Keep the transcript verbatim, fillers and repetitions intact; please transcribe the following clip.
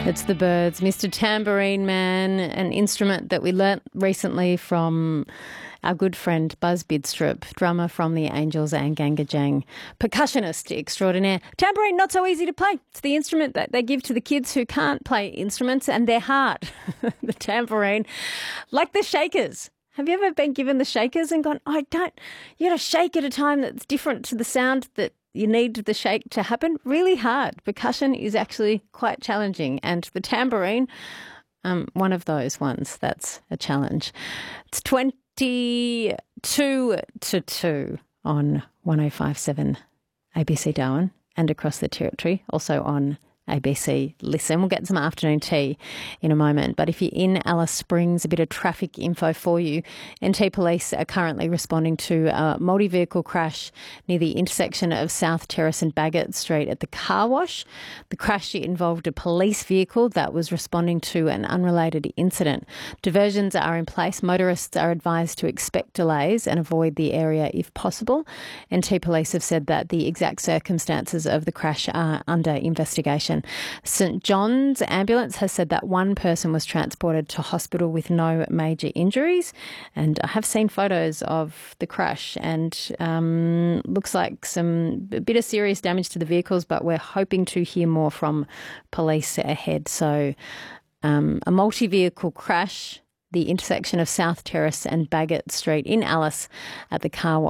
It's the Byrds, Mister Tambourine Man, an instrument that we learnt recently from our good friend Buzz Bidstrup, drummer from the Angels and Gangajang, percussionist extraordinaire. Tambourine, not so easy to play. It's the instrument that they give to the kids who can't play instruments, and they're hard. The tambourine, like the shakers. Have you ever been given the shakers and gone, oh, I don't, you got to shake at a time that's different to the sound that you need the shake to happen? Really hard. Percussion is actually quite challenging, and the tambourine, um, one of those ones that's a challenge. It's twenty-two to two on one oh five point seven A B C Darwin and across the territory, also on A B C Listen. We'll get some afternoon tea in a moment. But if you're in Alice Springs, a bit of traffic info for you. N T Police are currently responding to a multi-vehicle crash near the intersection of South Terrace and Bagot Street at the car wash. The crash involved a police vehicle that was responding to an unrelated incident. Diversions are in place. Motorists are advised to expect delays and avoid the area if possible. N T Police have said that the exact circumstances of the crash are under investigation. St John's Ambulance has said that one person was transported to hospital with no major injuries. And I have seen photos of the crash, and um, looks like some a bit of serious damage to the vehicles, but we're hoping to hear more from police ahead. So um, a multi-vehicle crash, the intersection of South Terrace and Bagot Street in Alice at the car wash.